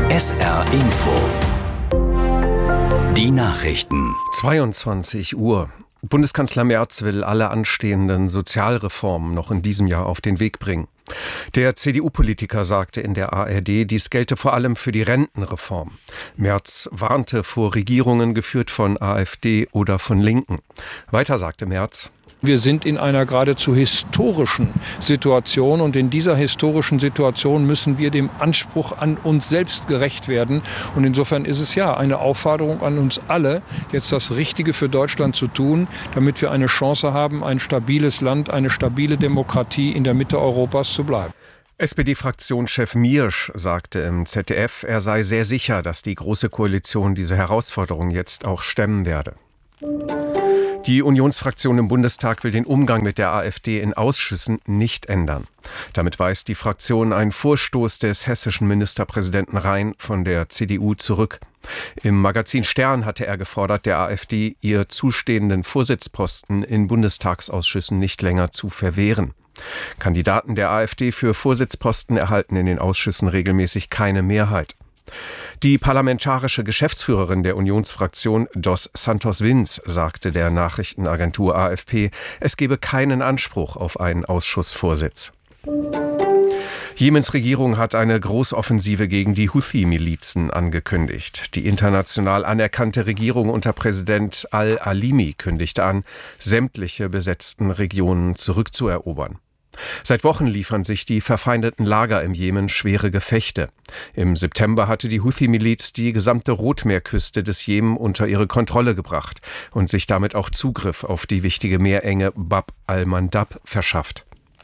SR Info. Die Nachrichten. 22 Uhr. Bundeskanzler Merz will alle anstehenden Sozialreformen noch in diesem Jahr auf den Weg bringen. Der CDU-Politiker sagte in der ARD, dies gelte vor allem für die Rentenreform. Merz warnte vor Regierungen, geführt von AfD oder von Linken. Weiter sagte Merz: Wir sind in einer geradezu historischen Situation und in dieser historischen Situation müssen wir dem Anspruch an uns selbst gerecht werden. Und insofern ist es ja eine Aufforderung an uns alle, jetzt das Richtige für Deutschland zu tun, damit wir eine Chance haben, ein stabiles Land, eine stabile Demokratie in der Mitte Europas zu bleiben. SPD-Fraktionschef Miersch sagte im ZDF, er sei sehr sicher, dass die Große Koalition diese Herausforderung jetzt auch stemmen werde. Die Unionsfraktion im Bundestag will den Umgang mit der AfD in Ausschüssen nicht ändern. Damit weist die Fraktion einen Vorstoß des hessischen Ministerpräsidenten Rhein von der CDU zurück. Im Magazin Stern hatte er gefordert, der AfD ihr zustehenden Vorsitzposten in Bundestagsausschüssen nicht länger zu verwehren. Kandidaten der AfD für Vorsitzposten erhalten in den Ausschüssen regelmäßig keine Mehrheit. Die parlamentarische Geschäftsführerin der Unionsfraktion, Dos Santos Vins, sagte der Nachrichtenagentur AFP, es gebe keinen Anspruch auf einen Ausschussvorsitz. Jemens Regierung hat eine Großoffensive gegen die Houthi-Milizen angekündigt. Die international anerkannte Regierung unter Präsident al-Alimi kündigte an, sämtliche besetzten Regionen zurückzuerobern. Seit Wochen liefern sich die verfeindeten Lager im Jemen schwere Gefechte. Im September hatte die Houthi-Miliz die gesamte Rotmeerküste des Jemen unter ihre Kontrolle gebracht und sich damit auch Zugriff auf die wichtige Meerenge Bab al-Mandab verschafft.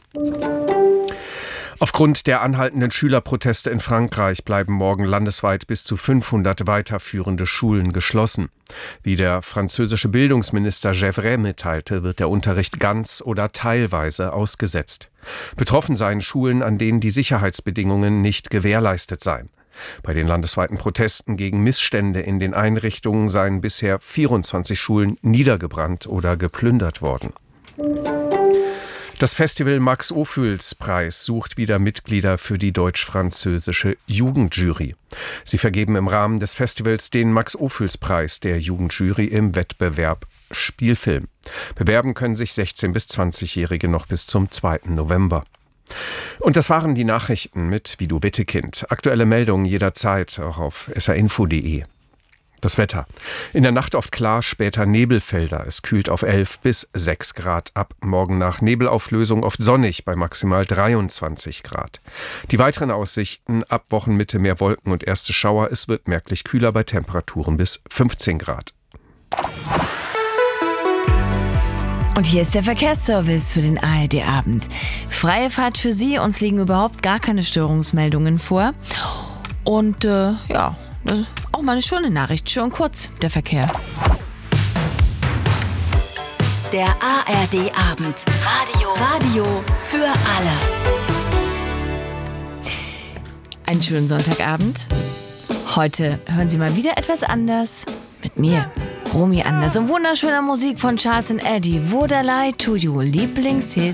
Aufgrund der anhaltenden Schülerproteste in Frankreich bleiben morgen landesweit bis zu 500 weiterführende Schulen geschlossen. Wie der französische Bildungsminister Gevrey mitteilte, wird der Unterricht ganz oder teilweise ausgesetzt. Betroffen seien Schulen, an denen die Sicherheitsbedingungen nicht gewährleistet seien. Bei den landesweiten Protesten gegen Missstände in den Einrichtungen seien bisher 24 Schulen niedergebrannt oder geplündert worden. Das Festival Max-Ophüls-Preis sucht wieder Mitglieder für die deutsch-französische Jugendjury. Sie vergeben im Rahmen des Festivals den Max-Ophüls-Preis der Jugendjury im Wettbewerb Spielfilm. Bewerben können sich 16- bis 20-Jährige noch bis zum 2. November. Und das waren die Nachrichten mit Vido Wittekind. Aktuelle Meldungen jederzeit auch auf srinfo.de. Das Wetter. In der Nacht oft klar, später Nebelfelder. Es kühlt auf 11 bis 6 Grad ab. Morgen nach Nebelauflösung oft sonnig bei maximal 23 Grad. Die weiteren Aussichten: ab Wochenmitte mehr Wolken und erste Schauer. Es wird merklich kühler bei Temperaturen bis 15 Grad. Und hier ist der Verkehrsservice für den ARD-Abend. Freie Fahrt für Sie. Uns liegen überhaupt gar keine Störungsmeldungen vor. Und auch mal eine schöne Nachricht, schön kurz, der Verkehr. Der ARD-Abend. Radio für alle. Einen schönen Sonntagabend. Heute hören Sie mal wieder etwas anders. Mit mir, Romy Anders. Und wunderschöner Musik von Charles & Eddie. Would I Lie to You, Lieblingshit.